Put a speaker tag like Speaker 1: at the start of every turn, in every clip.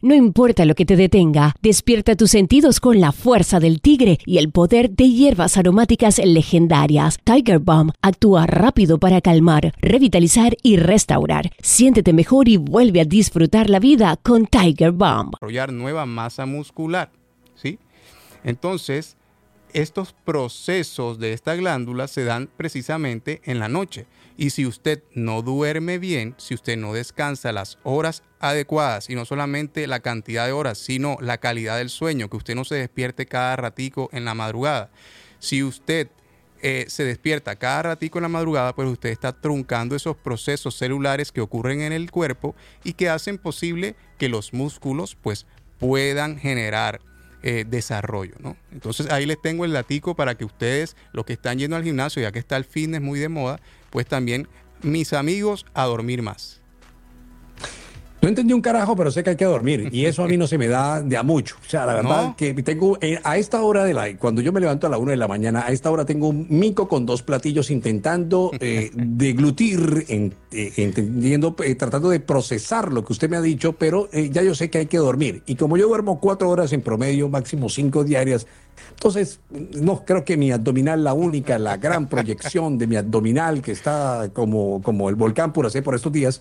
Speaker 1: No importa lo que te detenga, despierta tus sentidos con la fuerza del tigre y el poder de hierbas aromáticas legendarias. Tiger Balm actúa rápido para calmar, revitalizar y restaurar. Siéntete mejor y vuelve a disfrutar la vida con Tiger Balm.
Speaker 2: Desarrollar nueva masa muscular, ¿sí? Entonces, estos procesos de esta glándula se dan precisamente en la noche. Y si usted no duerme bien, si usted no descansa las horas adecuadas, y no solamente la cantidad de horas, sino la calidad del sueño, que usted no se despierte cada ratico en la madrugada. Si usted se despierta cada ratico en la madrugada, pues usted está truncando esos procesos celulares que ocurren en el cuerpo y que hacen posible que los músculos pues puedan generar desarrollo, ¿no? Entonces ahí les tengo el datico para que ustedes, los que están yendo al gimnasio, ya que está el fitness muy de moda, pues también, mis amigos, a dormir más.
Speaker 3: No entendí un carajo, pero sé que hay que dormir. Y eso a mí no se me da de a mucho. O sea, la verdad
Speaker 2: ¿No?
Speaker 3: que tengo, a esta hora cuando yo me levanto a la 1 de la mañana, a esta hora tengo un mico con 2 platillos intentando deglutir, tratando de procesar lo que usted me ha dicho, pero ya yo sé que hay que dormir. Y como yo duermo 4 horas en promedio, máximo 5 diarias, entonces no creo que mi abdominal, la gran proyección de mi abdominal que está como el volcán por estos días,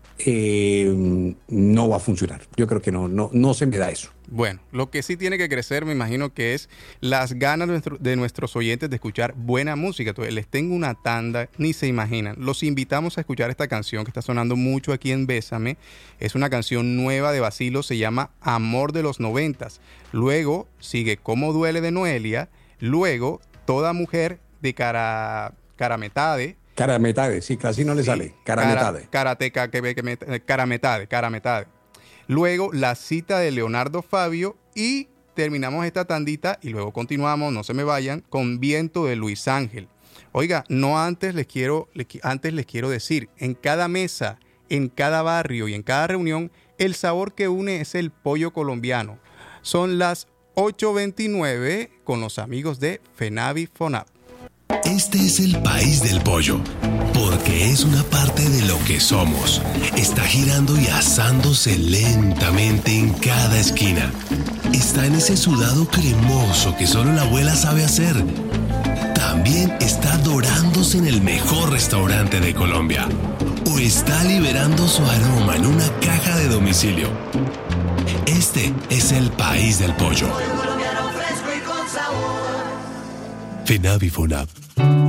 Speaker 3: no va a funcionar. Yo creo que no se me da eso.
Speaker 2: Bueno, lo que sí tiene que crecer, me imagino que es las ganas de nuestros oyentes de escuchar buena música. Entonces, les tengo una tanda, ni se imaginan. Los invitamos a escuchar esta canción que está sonando mucho aquí en Bésame. Es una canción nueva de Basilio, se llama Amor de los 90s. Luego sigue Cómo duele de Noelia. Luego Toda mujer de Carametade.
Speaker 3: Carametade, sí, casi no le sale. Carametade.
Speaker 2: Carametade. Luego La cita de Leonardo Fabio y terminamos esta tandita y luego continuamos, no se me vayan, con Viento de Luis Ángel. Oiga, antes les quiero decir, en cada mesa, en cada barrio y en cada reunión, el sabor que une es el pollo colombiano. Son las 8:29 con los amigos de Fenavi Fonab.
Speaker 4: Este es el país del pollo, porque es una parte de lo que somos. Está girando y asándose lentamente en cada esquina. Está en ese sudado cremoso que solo la abuela sabe hacer. También está dorándose en el mejor restaurante de Colombia. O está liberando su aroma en una caja de domicilio. Este es el país del pollo. Fenavi Fonab.